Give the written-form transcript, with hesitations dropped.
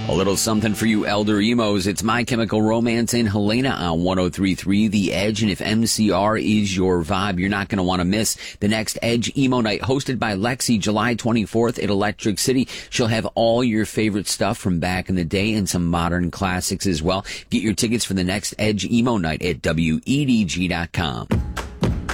A little something for you elder emos. It's My Chemical Romance and Helena on 103.3 The Edge. And if MCR is your vibe, you're not going to want to miss the next Edge Emo Night hosted by Lexi, July 24th at Electric City. She'll have all your favorite stuff from back in the day and some modern classics as well. Get your tickets for the next Edge Emo Night at WEDG.com.